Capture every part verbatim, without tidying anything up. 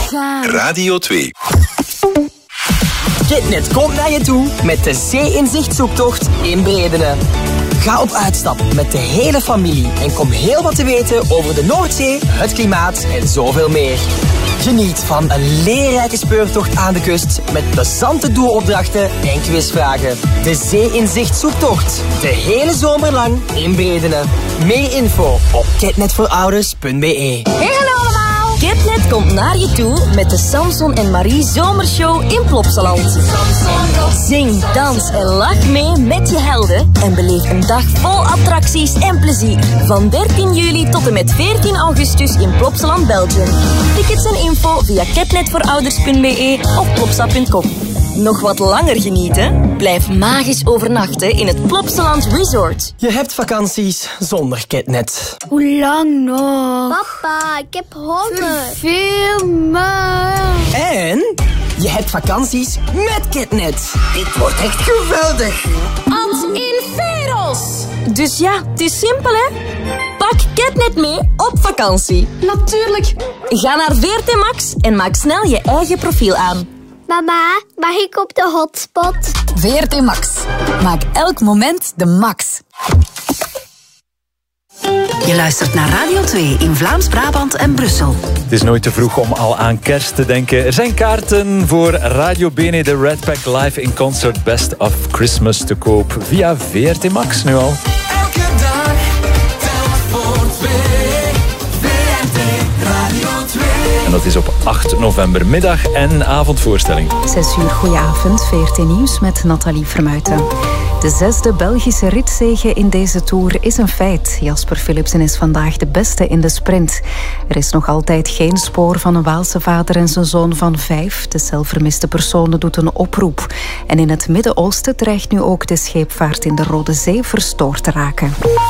gaan. Radio twee. Kitnet komt naar je toe met de Zee-inzicht-zoektocht in Bredene. Ga op uitstap met de hele familie en kom heel wat te weten over de Noordzee, het klimaat en zoveel meer. Geniet van een leerrijke speurtocht aan de kust met plezante doelopdrachten en quizvragen. De Zee-inzicht-zoektocht. De hele zomer lang in Bredene. Meer info op kitnetvoorouders punt be. Hey, hallo allemaal! Kitnet komt naar je toe met de Samson en Marie Zomershow in Plopsaland. Zing, dans en lach mee met je helden en beleef een dag vol attracties en plezier. Van dertien juli tot en met veertien augustus in Plopsaland, Belgium. Tickets en info via kitnetvoorouders punt be of plopsa punt com. Nog wat langer genieten? Blijf magisch overnachten in het Plopsaland Resort. Je hebt vakanties zonder Kitnet. Hoe lang nog? Papa, ik heb honger. Veel maar. En je hebt vakanties met Kitnet. Dit wordt echt geweldig. Ad inferos! Dus ja, het is simpel hè? Pak Kitnet mee op vakantie. Natuurlijk. Ga naar V R T Max en maak snel je eigen profiel aan. Mama, mag ik op de hotspot? V R T Max. Maak elk moment de max. Je luistert naar Radio twee in Vlaams-Brabant en Brussel. Het is nooit te vroeg om al aan kerst te denken. Er zijn kaarten voor Radio Bene, de Red Pack Live in Concert Best of Christmas te koop via V R T Max nu al. Elke dag, telk voor twee. V R T Radio twee. En dat is op acht november, middag- en avondvoorstelling. Zes uur, goedenavond, V R T Nieuws met Nathalie Vermuijten. De zesde Belgische ritzege in deze Tour is een feit. Jasper Philipsen is vandaag de beste in de sprint. Er is nog altijd geen spoor van een Waalse vader en zijn zoon van vijf. De zelfvermiste persoon doet een oproep. En in het Midden-Oosten dreigt nu ook de scheepvaart in de Rode Zee verstoord te raken.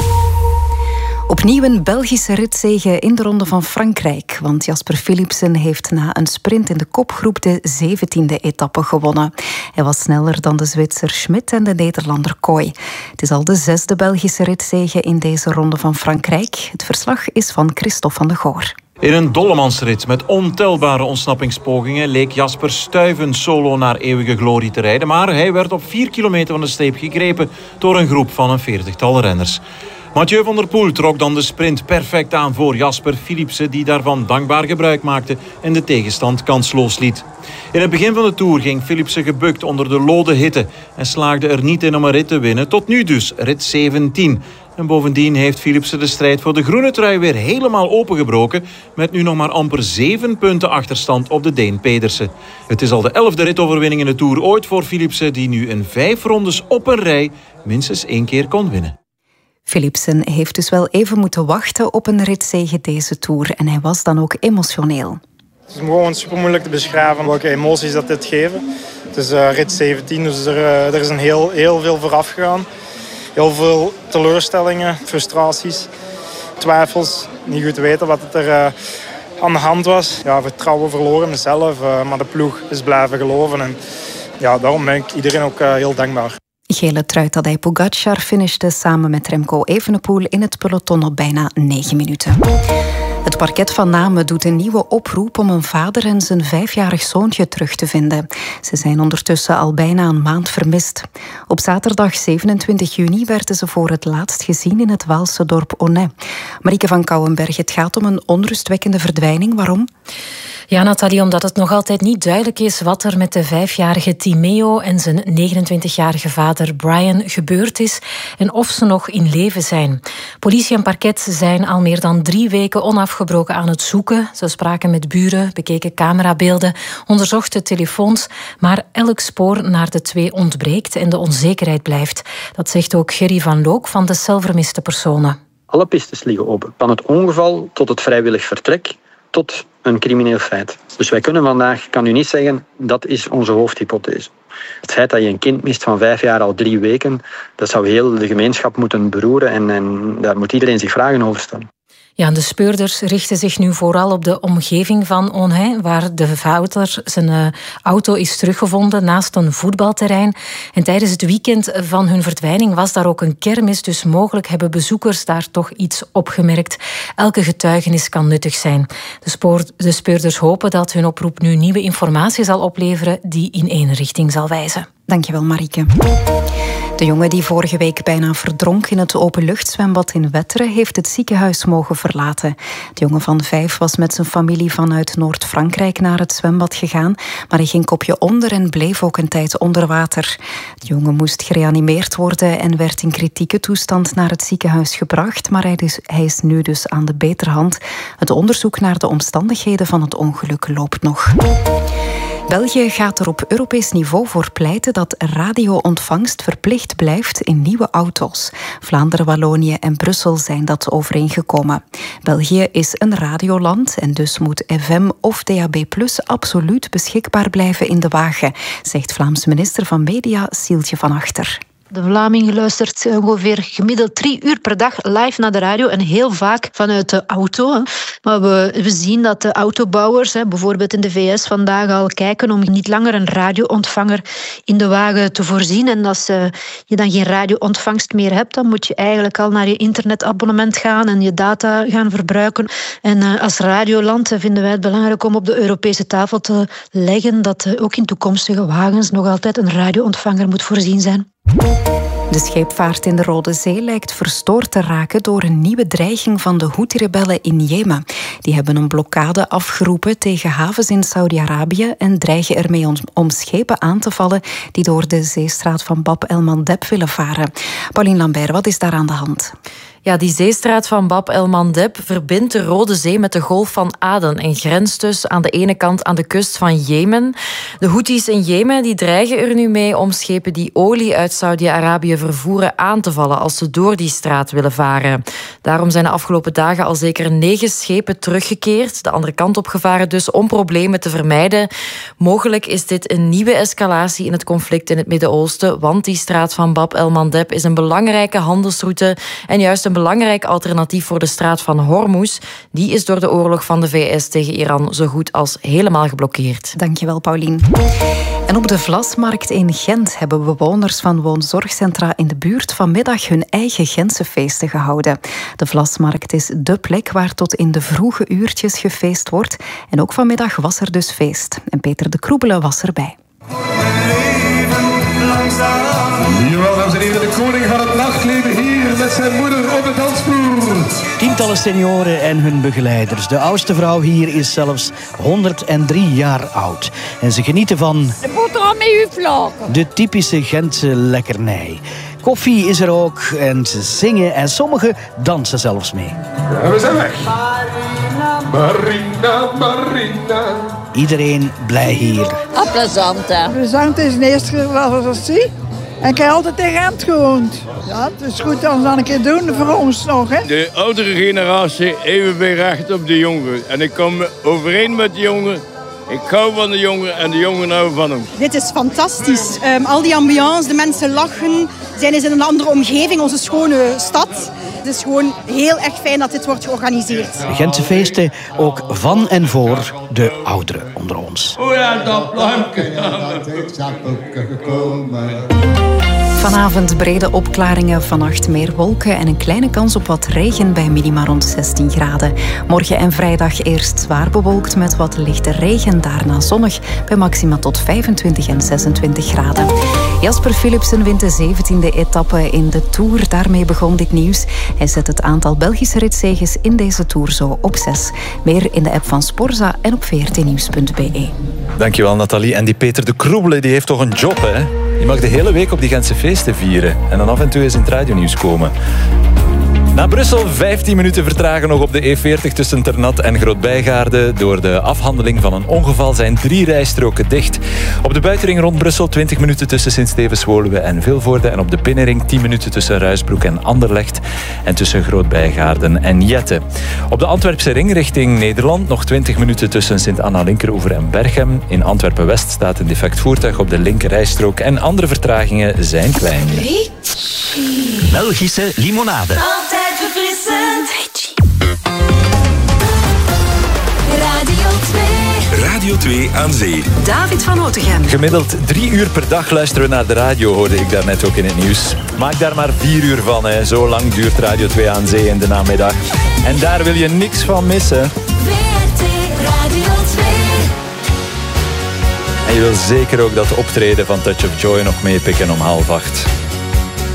Opnieuw een Belgische ritzege in de Ronde van Frankrijk. Want Jasper Philipsen heeft na een sprint in de kopgroep de zeventiende etappe gewonnen. Hij was sneller dan de Zwitser Schmidt en de Nederlander Kooi. Het is al de zesde Belgische ritzege in deze Ronde van Frankrijk. Het verslag is van Christophe van de Goor. In een dollemansrit met ontelbare ontsnappingspogingen leek Jasper stuivend solo naar eeuwige glorie te rijden. Maar hij werd op vier kilometer van de streep gegrepen door een groep van een veertigtal renners. Mathieu van der Poel trok dan de sprint perfect aan voor Jasper Philipsen, die daarvan dankbaar gebruik maakte en de tegenstand kansloos liet. In het begin van de Tour ging Philipsen gebukt onder de lode hitte en slaagde er niet in om een rit te winnen. Tot nu dus, rit zeventien. En bovendien heeft Philipsen de strijd voor de groene trui weer helemaal opengebroken, met nu nog maar amper zeven punten achterstand op de Deen Pedersen. Het is al de elfde ritoverwinning in de Tour ooit voor Philipsen, die nu in vijf rondes op een rij minstens één keer kon winnen. Philipsen heeft dus wel even moeten wachten op een ritzege deze Tour. En hij was dan ook emotioneel. Het is gewoon super moeilijk te beschrijven welke emoties dat dit geven. Het is uh, rit zeventien, dus er, uh, er is een heel, heel veel vooraf gegaan. Heel veel teleurstellingen, frustraties, twijfels. Niet goed weten wat er uh, aan de hand was. Ja, vertrouwen verloren in mezelf, uh, maar de ploeg is blijven geloven. En ja, daarom ben ik iedereen ook uh, heel dankbaar. Gele trui Tadej Pogacar finishte samen met Remco Evenepoel in het peloton op bijna negen minuten. Het parket van Namen doet een nieuwe oproep om een vader en zijn vijfjarig zoontje terug te vinden. Ze zijn ondertussen al bijna een maand vermist. Op zaterdag zevenentwintig juni werden ze voor het laatst gezien in het Waalse dorp Onnay. Marieke van Kouwenberg, het gaat om een onrustwekkende verdwijning. Waarom? Ja, Nathalie, omdat het nog altijd niet duidelijk is wat er met de vijfjarige Timeo en zijn negenentwintigjarige vader Brian gebeurd is en of ze nog in leven zijn. Politie en parket zijn al meer dan drie weken onafgebroken aan het zoeken. Ze spraken met buren, bekeken camerabeelden, onderzochten telefoons, maar elk spoor naar de twee ontbreekt en de onzekerheid blijft. Dat zegt ook Gerry van Look van de zelfvermiste personen. Alle pistes liggen open, van het ongeval tot het vrijwillig vertrek tot een crimineel feit. Dus wij kunnen vandaag, ik kan u niet zeggen, dat is onze hoofdhypothese. Het feit dat je een kind mist van vijf jaar al drie weken, dat zou heel de gemeenschap moeten beroeren en, en daar moet iedereen zich vragen over stellen. Ja, de speurders richten zich nu vooral op de omgeving van Onhain, waar de vader zijn uh, auto is teruggevonden naast een voetbalterrein. En tijdens het weekend van hun verdwijning was daar ook een kermis, dus mogelijk hebben bezoekers daar toch iets opgemerkt. Elke getuigenis kan nuttig zijn. De, spoor, de speurders hopen dat hun oproep nu nieuwe informatie zal opleveren die in één richting zal wijzen. Dankjewel, Marieke. De jongen die vorige week bijna verdronk in het openluchtzwembad in Wetteren heeft het ziekenhuis mogen verlaten. De jongen van vijf was met zijn familie vanuit Noord-Frankrijk naar het zwembad gegaan, maar hij ging kopje onder en bleef ook een tijd onder water. De jongen moest gereanimeerd worden en werd in kritieke toestand naar het ziekenhuis gebracht, maar hij is, hij is nu dus aan de beterhand. Het onderzoek naar de omstandigheden van het ongeluk loopt nog. België gaat er op Europees niveau voor pleiten dat radio-ontvangst verplicht blijft in nieuwe auto's. Vlaanderen, Wallonië en Brussel zijn dat overeengekomen. België is een radioland en dus moet F M of D A B plus absoluut beschikbaar blijven in de wagen, zegt Vlaams minister van Media Sieltje van Achter. De Vlaming luistert ongeveer gemiddeld drie uur per dag live naar de radio en heel vaak vanuit de auto. Maar we, we zien dat de autobouwers, bijvoorbeeld in de V S vandaag, al kijken om niet langer een radioontvanger in de wagen te voorzien. En als je dan geen radioontvangst meer hebt, dan moet je eigenlijk al naar je internetabonnement gaan en je data gaan verbruiken. En als radioland vinden wij het belangrijk om op de Europese tafel te leggen dat ook in toekomstige wagens nog altijd een radioontvanger moet voorzien zijn. De scheepvaart in de Rode Zee lijkt verstoord te raken door een nieuwe dreiging van de Houthi-rebellen in Jemen. Die hebben een blokkade afgeroepen tegen havens in Saudi-Arabië en dreigen ermee om, om schepen aan te vallen die door de zeestraat van Bab el-Mandeb willen varen. Pauline Lambert, wat is daar aan de hand? Ja, die zeestraat van Bab el-Mandeb verbindt de Rode Zee met de Golf van Aden en grenst dus aan de ene kant aan de kust van Jemen. De Houthis in Jemen die dreigen er nu mee om schepen die olie uit Saudi-Arabië vervoeren aan te vallen als ze door die straat willen varen. Daarom zijn de afgelopen dagen al zeker negen schepen teruggekeerd, de andere kant op gevaren dus, om problemen te vermijden. Mogelijk is dit een nieuwe escalatie in het conflict in het Midden-Oosten, want die straat van Bab el-Mandeb is een belangrijke handelsroute en juist een belangrijk alternatief voor de straat van Hormuz. Die is door de oorlog van de V S tegen Iran zo goed als helemaal geblokkeerd. Dankjewel, Paulien. En op de Vlasmarkt in Gent hebben bewoners van woonzorgcentra in de buurt vanmiddag hun eigen Gentse feesten gehouden. De Vlasmarkt is dé plek waar tot in de vroege uurtjes gefeest wordt. En ook vanmiddag was er dus feest. En Peter de Kroebele was erbij. Jawel, dames en heren, de koning van het nachtleven hier met zijn moeder op de dansvloer. Tientallen senioren en hun begeleiders. De oudste vrouw hier is zelfs honderddrie jaar oud. En ze genieten van de boterham met uw vlaken. De typische Gentse lekkernij. Koffie is er ook en ze zingen en sommigen dansen zelfs mee. Ja, we zijn weg. Marina, Marina. Iedereen blij hier. Ah, plezant, hè. Plezant is de eerste keer dat ik zie. En ik heb altijd in Gent gewoond. Ja, het is goed dat we dat een keer doen voor ons nog, hè. De oudere generatie even weer recht op de jongeren. En ik kom overeen met de jongeren. Ik hou van de jongeren en de jongeren houden van ons. Dit is fantastisch. Um, al die ambiance, de mensen lachen. We zijn eens in een andere omgeving, onze schone stad. Het is gewoon heel erg fijn dat dit wordt georganiseerd. Gentse feesten ook van en voor de ouderen onder ons. O ja, dat plankje. Vanavond brede opklaringen, vannacht meer wolken en een kleine kans op wat regen bij minima rond zestien graden. Morgen en vrijdag eerst zwaar bewolkt met wat lichte regen, daarna zonnig bij maxima tot vijfentwintig en zesentwintig graden. Jasper Philipsen wint de zeventiende etappe in de Tour. Daarmee begon dit nieuws. Hij zet het aantal Belgische ritzeges in deze Tour zo op zes. Meer in de app van Sporza en op v r t nieuws punt b e. Dankjewel, Nathalie. En die Peter de Kroebele die heeft toch een job, hè? Je mag de hele week op die Gentse feesten vieren. En dan af en toe eens in het radionieuws komen. Na Brussel, vijftien minuten vertragen nog op de E veertig tussen Ternat en Groot-Bijgaarde. Door de afhandeling van een ongeval zijn drie rijstroken dicht. Op de buitenring rond Brussel twintig minuten tussen Sint-Stevens-Woluwe en Vilvoorde. En op de binnenring tien minuten tussen Ruisbroek en Anderlecht. En tussen Groot-Bijgaarden en Jette. Op de Antwerpse ring richting Nederland nog twintig minuten tussen Sint-Anna-Linkeroever en Berchem. In Antwerpen-West staat een defect voertuig op de linker rijstrook. En andere vertragingen zijn klein. Belgische limonade. Altijd verfrissend. Radio twee aan zee. David van Otegem. Gemiddeld drie uur per dag luisteren we naar de radio, hoorde ik daarnet ook in het nieuws. Maak daar maar vier uur van, hè. Zo lang duurt Radio twee aan zee in de namiddag. En daar wil je niks van missen. V R T Radio twee. En je wil zeker ook dat optreden van Touch of Joy nog meepikken om half acht.